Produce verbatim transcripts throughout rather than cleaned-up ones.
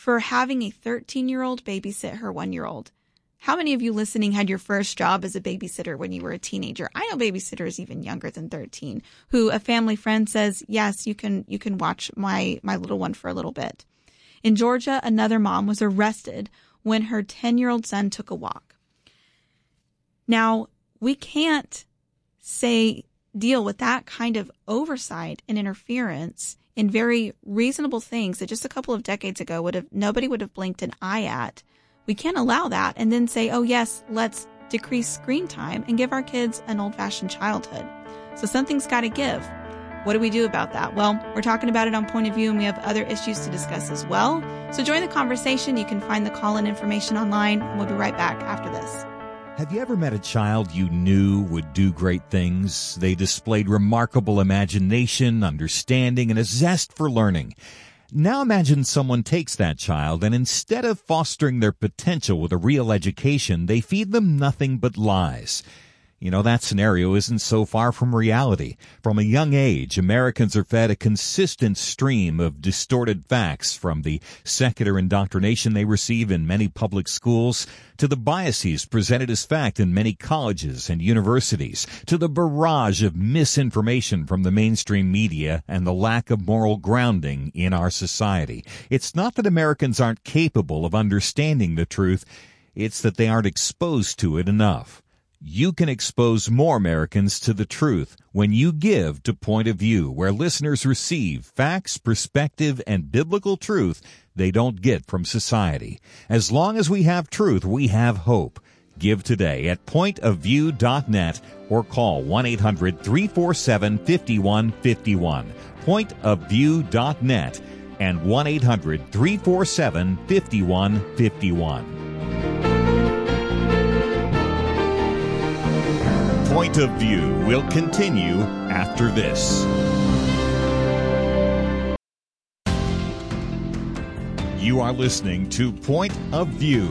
for having a thirteen-year-old babysit her one-year-old. How many of you listening had your first job as a babysitter when you were a teenager? I know babysitters even younger than thirteen who a family friend says, yes, you can you can watch my, my little one for a little bit. In Georgia, another mom was arrested when her ten-year-old son took a walk. Now, we can't say deal with that kind of oversight and interference in very reasonable things that just a couple of decades ago would have nobody would have blinked an eye at. We can't allow that and then say, oh, yes, let's decrease screen time and give our kids an old-fashioned childhood. So something's got to give. What do we do about that? Well, we're talking about it on Point of View, and we have other issues to discuss as well. So join the conversation. You can find the call-in information online, and we'll be right back after this. Have you ever met a child you knew would do great things? They displayed remarkable imagination, understanding, and a zest for learning. Now imagine someone takes that child and instead of fostering their potential with a real education, they feed them nothing but lies. You know, that scenario isn't so far from reality. From a young age, Americans are fed a consistent stream of distorted facts, from the secular indoctrination they receive in many public schools to the biases presented as fact in many colleges and universities, to the barrage of misinformation from the mainstream media and the lack of moral grounding in our society. It's not that Americans aren't capable of understanding the truth, it's that they aren't exposed to it enough. You can expose more Americans to the truth when you give to Point of View, where listeners receive facts, perspective, and biblical truth they don't get from society. As long as we have truth, we have hope. Give today at point of view dot net or call one eight hundred three four seven five one five one, point of view dot net and one eight hundred three four seven five one five one. Point of View will continue after this. You are listening to Point of View.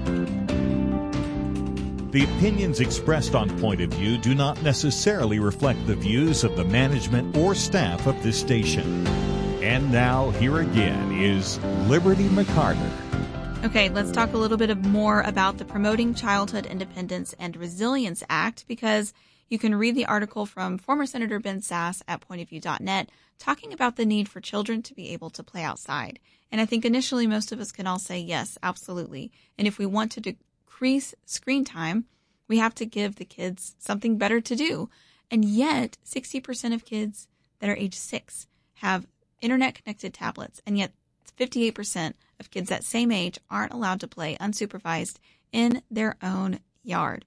The opinions expressed on Point of View do not necessarily reflect the views of the management or staff of this station. And now, here again is Liberty McCarter. Okay, let's talk a little bit of more about the Promoting Childhood Independence and Resilience Act, because you can read the article from former Senator Ben Sasse at point of view dot net talking about the need for children to be able to play outside. And I think initially most of us can all say yes, absolutely. And if we want to decrease screen time, we have to give the kids something better to do. And yet, sixty percent of kids that are age six have internet-connected tablets, and yet fifty-eight percent of kids that same age aren't allowed to play unsupervised in their own yard.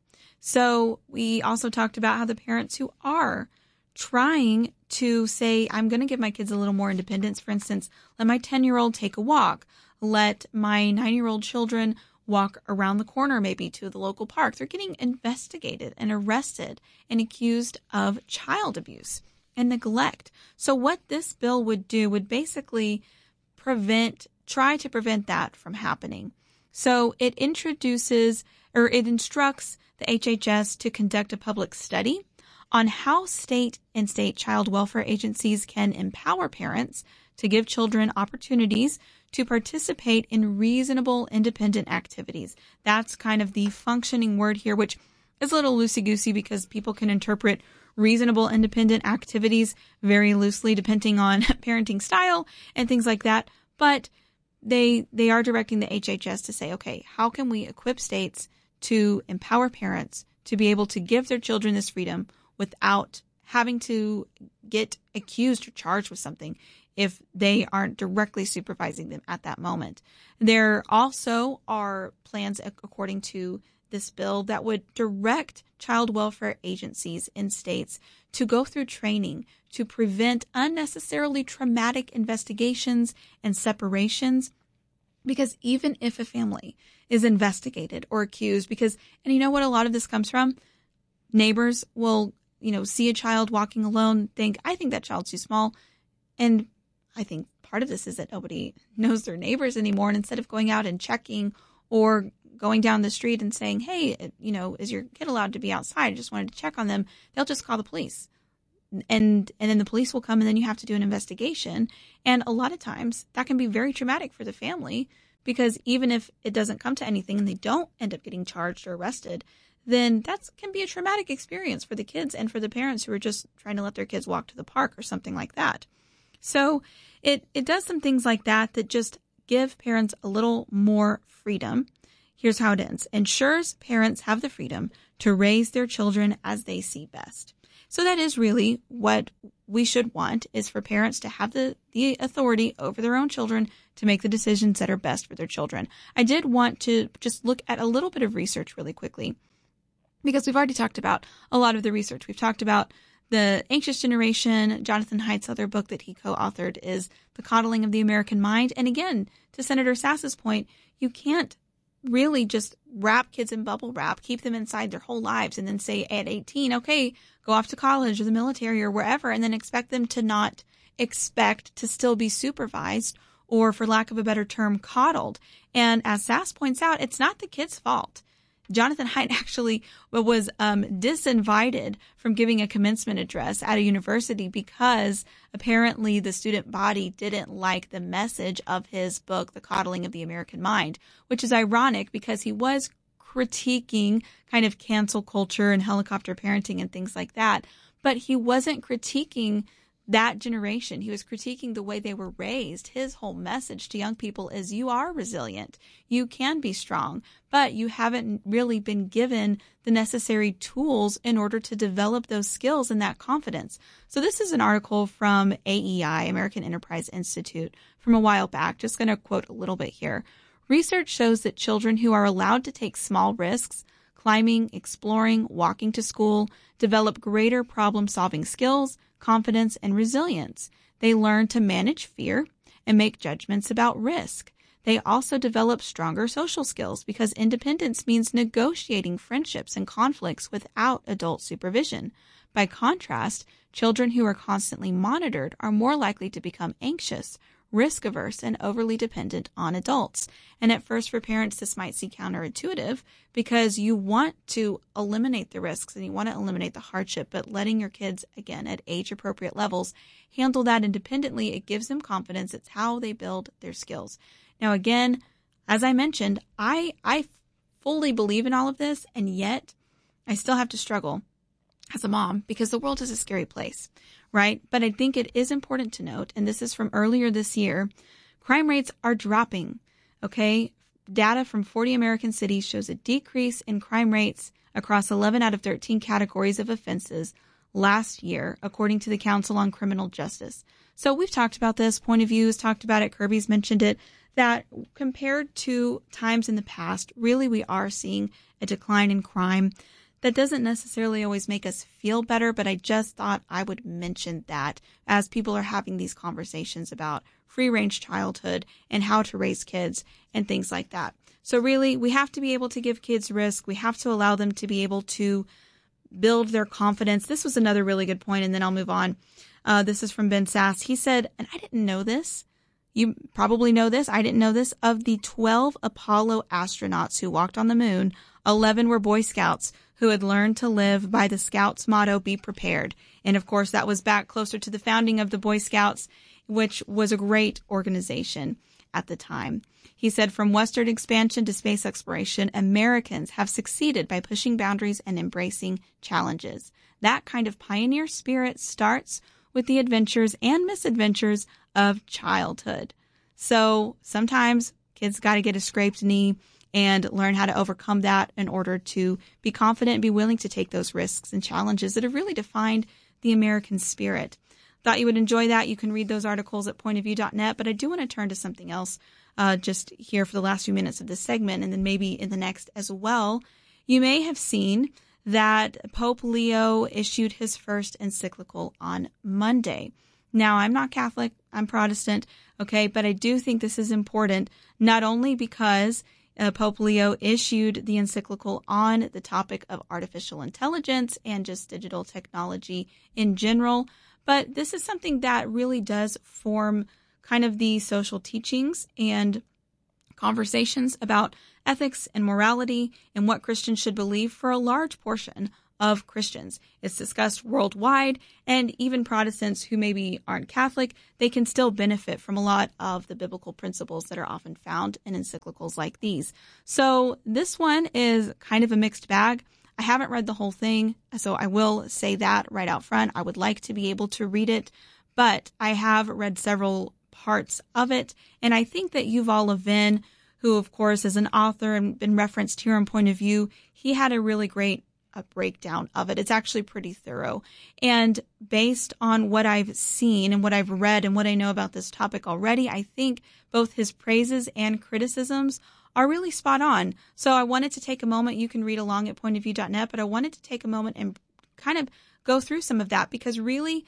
So we also talked about how the parents who are trying to say, I'm going to give my kids a little more independence, for instance, let my ten-year-old take a walk, let my nine-year-old children walk around the corner maybe to the local park. They're getting investigated and arrested and accused of child abuse and neglect. So what this bill would do would basically prevent, try to prevent that from happening. So it introduces, or it instructs the H H S to conduct a public study on how state and state child welfare agencies can empower parents to give children opportunities to participate in reasonable independent activities. That's kind of the functioning word here, which is a little loosey-goosey because people can interpret reasonable independent activities very loosely depending on parenting style and things like that. But they they are directing the H H S to say, okay, how can we equip states to empower parents to be able to give their children this freedom without having to get accused or charged with something if they aren't directly supervising them at that moment. There also are plans, according to this bill, that would direct child welfare agencies in states to go through training to prevent unnecessarily traumatic investigations and separations. Because even if a family is investigated or accused, because, and you know what a lot of this comes from? Neighbors will, you know, see a child walking alone, think, I think that child's too small. And I think part of this is that nobody knows their neighbors anymore. And instead of going out and checking or going down the street and saying, hey, you know, is your kid allowed to be outside? I just wanted to check on them. They'll just call the police. And and then the police will come, and then you have to do an investigation. And a lot of times that can be very traumatic for the family because even if it doesn't come to anything and they don't end up getting charged or arrested, then that can be a traumatic experience for the kids and for the parents who are just trying to let their kids walk to the park or something like that. So it, it does some things like that that just give parents a little more freedom. Here's how it ends. Ensures parents have the freedom to raise their children as they see best. So that is really what we should want, is for parents to have the, the authority over their own children to make the decisions that are best for their children. I did want to just look at a little bit of research really quickly, because we've already talked about a lot of the research. We've talked about the anxious generation. Jonathan Haidt's other book that he co-authored is The Coddling of the American Mind. And again, to Senator Sass's point, you can't really just wrap kids in bubble wrap, keep them inside their whole lives, and then say at eighteen, okay, go off to college or the military or wherever, and then expect them to not expect to still be supervised or, for lack of a better term, coddled. And as Sass points out, it's not the kid's fault. Jonathan Haidt actually was um, disinvited from giving a commencement address at a university because apparently the student body didn't like the message of his book, The Coddling of the American Mind, which is ironic because he was critiquing kind of cancel culture and helicopter parenting and things like that, but he wasn't critiquing that generation. He was critiquing the way they were raised. His whole message to young people is you are resilient. You can be strong, but you haven't really been given the necessary tools in order to develop those skills and that confidence. So this is an article from A E I, American Enterprise Institute, from a while back. Just going to quote a little bit here. Research shows that children who are allowed to take small risks, climbing, exploring, walking to school, develop greater problem-solving skills, confidence, and resilience. They learn to manage fear and make judgments about risk. They also develop stronger social skills because independence means negotiating friendships and conflicts without adult supervision. By contrast, children who are constantly monitored are more likely to become anxious, risk-averse, and overly dependent on adults. And at first, for parents, this might seem counterintuitive because you want to eliminate the risks and you want to eliminate the hardship, but letting your kids, again, at age-appropriate levels, handle that independently, it gives them confidence. It's how they build their skills. Now, again, as I mentioned, I, I fully believe in all of this, and yet I still have to struggle as a mom because the world is a scary place, right? But I think it is important to note, and this is from earlier this year, crime rates are dropping, okay? Data from forty American cities shows a decrease in crime rates across eleven out of thirteen categories of offenses last year, according to the Council on Criminal Justice. So we've talked about this. Point of View has talked about it. Kirby's mentioned it, that compared to times in the past, really we are seeing a decline in crime. That doesn't necessarily always make us feel better, but I just thought I would mention that as people are having these conversations about free-range childhood and how to raise kids and things like that. So really, we have to be able to give kids risk. We have to allow them to be able to build their confidence. This was another really good point, and then I'll move on. Uh, this is from Ben Sass. He said, and I didn't know this. You probably know this. I didn't know this. Of the twelve Apollo astronauts who walked on the moon, eleven were Boy Scouts who had learned to live by the Scouts' motto, be prepared. And of course, that was back closer to the founding of the Boy Scouts, which was a great organization at the time. He said, from Western expansion to space exploration, Americans have succeeded by pushing boundaries and embracing challenges. That kind of pioneer spirit starts with the adventures and misadventures of childhood. So sometimes kids got to get a scraped knee and learn how to overcome that in order to be confident and be willing to take those risks and challenges that have really defined the American spirit. Thought you would enjoy that. You can read those articles at point of view dot net, but I do want to turn to something else uh, just here for the last few minutes of this segment, and then maybe in the next as well. You may have seen that Pope Leo issued his first encyclical on Monday. Now, I'm not Catholic, I'm Protestant, okay, but I do think this is important, not only because uh, Pope Leo issued the encyclical on the topic of artificial intelligence and just digital technology in general, but this is something that really does form kind of the social teachings and conversations about ethics and morality and what Christians should believe for a large portion of Christians. It's discussed worldwide, and even Protestants who maybe aren't Catholic, they can still benefit from a lot of the biblical principles that are often found in encyclicals like these. So this one is kind of a mixed bag. I haven't read the whole thing, so I will say that right out front. I would like to be able to read it, but I have read several parts of it, and I think that Yuval Levin, who of course is an author and been referenced here on Point of View, he had a really great a breakdown of it. It's actually pretty thorough. And based on what I've seen and what I've read and what I know about this topic already, I think both his praises and criticisms are really spot on. So I wanted to take a moment. You can read along at point of view dot net, but I wanted to take a moment and kind of go through some of that because really,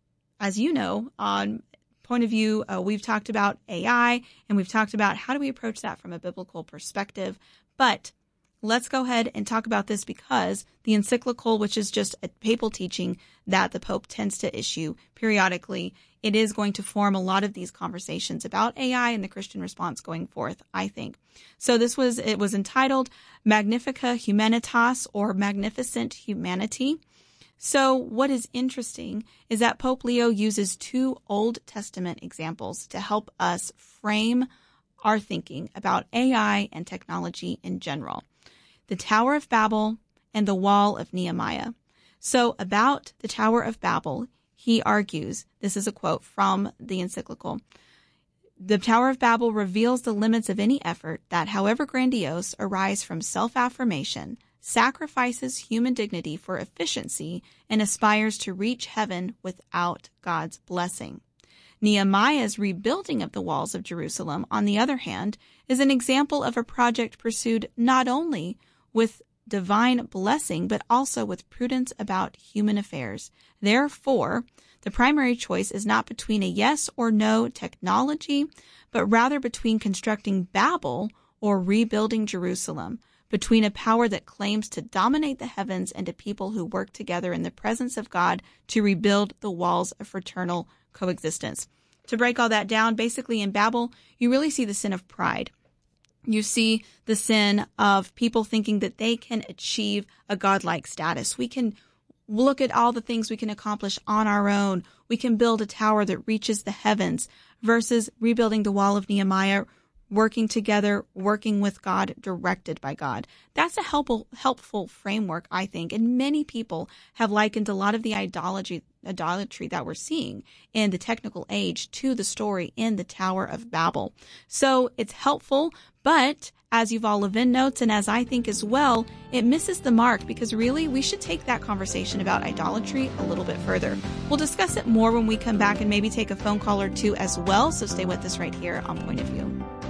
as you know, on Point of View, uh, we've talked about A I and we've talked about how do we approach that from a biblical perspective. But let's go ahead and talk about this because the encyclical, which is just a papal teaching that the Pope tends to issue periodically, it is going to form a lot of these conversations about A I and the Christian response going forth, I think. So this was, it was entitled Magnifica Humanitas, or Magnificent Humanity. So what is interesting is that Pope Leo uses two Old Testament examples to help us frame our thinking about A I and technology in general. The Tower of Babel and the Wall of Nehemiah. So about the Tower of Babel, he argues, this is a quote from the encyclical, the Tower of Babel reveals the limits of any effort that, however grandiose, arise from self-affirmation, sacrifices human dignity for efficiency, and aspires to reach heaven without God's blessing. Nehemiah's rebuilding of the walls of Jerusalem, on the other hand, is an example of a project pursued not only with divine blessing, but also with prudence about human affairs. Therefore, the primary choice is not between a yes or no technology, but rather between constructing Babel or rebuilding Jerusalem, between a power that claims to dominate the heavens and a people who work together in the presence of God to rebuild the walls of fraternal coexistence. To break all that down, basically in Babel, you really see the sin of pride. You see the sin of people thinking that they can achieve a godlike status. We can look at all the things we can accomplish on our own. We can build a tower that reaches the heavens versus rebuilding the wall of Nehemiah, working together, working with God, directed by God. That's a helpful, helpful framework, I think. And many people have likened a lot of the idolatry, idolatry that we're seeing in the technical age to the story in the Tower of Babel. So it's helpful, but as Yuval Levin notes, and as I think as well, it misses the mark because really we should take that conversation about idolatry a little bit further. We'll discuss it more when we come back and maybe take a phone call or two as well. So stay with us right here on Point of View.